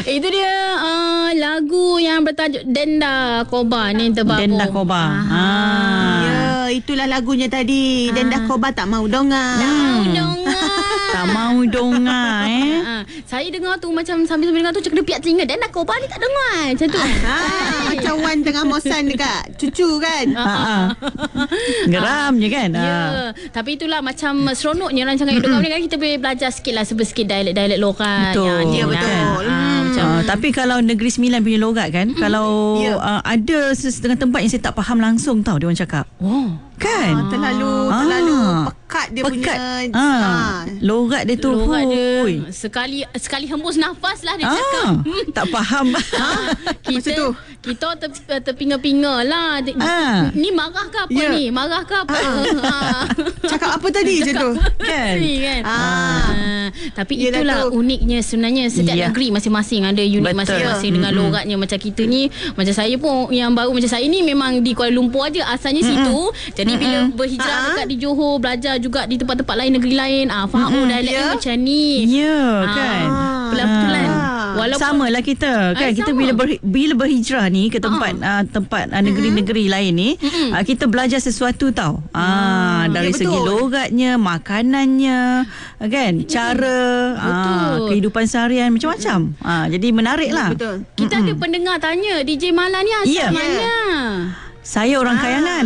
Itu dia lagu yang bertajuk Denda Koba ni terbaru. Denda Koba. Ya, itulah lagunya tadi. Denda Koba tak mau dongar. Tak mau dongar. Tak mau dongar Saya dengar tu macam sambil dengar tu cakap piak telinga. Denda Koba ni tak dengar macam tu. Macam Wan tengah mosan dekat cucu kan. Geram je kan. Ya. Tapi itulah macam seronoknya rancangan Hidup Kami kan, kita boleh belajar sikit lah sikit dialek-dialek lokal. Betul. Ya, betul. Tapi kalau Negeri Sembilan punya logat kan, kalau ada setengah tempat yang saya tak faham langsung tau dia orang cakap. Oh. Kan? Terlalu pekat dia punya logat dia tu. Logat dia Hui. sekali hembus nafas lah dia cakap. Tak faham. Kita terpinga-pinga lah. Ni marah ke apa ni? Marah ke apa? Cakap apa tadi je tu? Kan? Kan? Tapi itulah uniknya sebenarnya. Setiap negeri masing-masing ada unik masing-masing dengan logatnya. Macam kita ni, macam saya pun yang baru macam saya ni memang di Kuala Lumpur aja asalnya situ. Jadi bila berhijrah dekat di Johor, belajar juga di tempat-tempat lain, negeri lain, faham dialek macam ni. Ya, kan? Pelan-pelan. Sama lah kita kan. Kita bila berhijrah ni ke tempat negeri-negeri lain ni, kita belajar sesuatu tau. Dari segi logatnya, makanannya, kan, cara kehidupan seharian macam-macam. Jadi menarik lah. Betul. Kita ada pendengar tanya, DJ Mala ni asal mana? Saya orang Kayangan.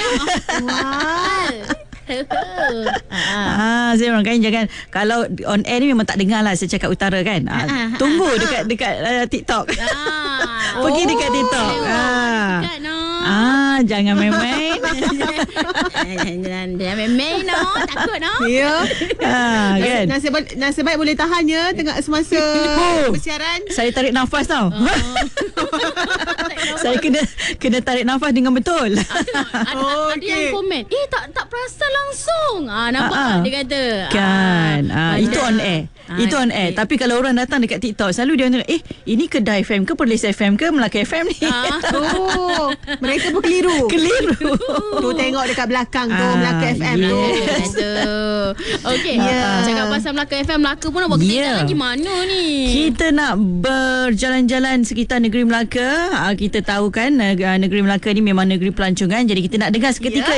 Saya orang Kayangan. Jangan, kalau on air ni memang tak dengar lah saya cakap utara kan. Tunggu dekat TikTok. Pergi dekat TikTok. Jangan main-main. Jangan main-main takut Ya. Kan? Nasib baik boleh tahan ya tengah semasa bersiaran. Saya tarik nafas tau. Saya kena tarik nafas dengan betul. Ada yang komen, tak perasan langsung. Nampak dia kata. Kan. Itu on air. Itu on air. Tapi kalau orang datang dekat TikTok, selalu dia tengok, ini Kedah FM ke, Perlis FM ke, Melaka FM ni. Mereka pun keliru. Tu tengok dekat belakang tu Melaka FM tu. Okey. Cakap pasal Melaka FM, Melaka pun nak buat kita lagi mana ni? Kita nak berjalan-jalan sekitar negeri Melaka. Kita tahu kan negeri Melaka ni memang negeri pelancongan. Jadi kita nak dengar seketika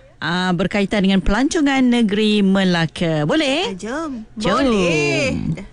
berkaitan dengan pelancongan negeri Melaka. Boleh? Jom. Boleh.